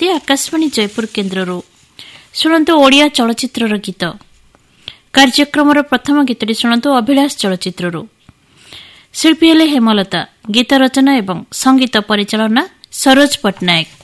କରୁଛନ୍ତି ଆକାଶବାଣୀ ଜୟପୁର କେନ୍ଦ୍ରରୁ। ଶୁଣନ୍ତୁ ଓଡ଼ିଆ ଚଳଚ୍ଚିତ୍ରର ଗୀତ। କାର୍ଯ୍ୟକ୍ରମର ପ୍ରଥମ ଗୀତଟି ଶୁଣନ୍ତୁ ଅଭିଳାଷ ଚଳଚ୍ଚିତ୍ରରୁ। ଶିଳ୍ପୀ ହେଲେ ହେମଲତା, ଗୀତ ରଚନା ଏବଂ ସଙ୍ଗୀତ ପରିଚାଳନା ସରୋଜ ପଟ୍ଟନାୟକ।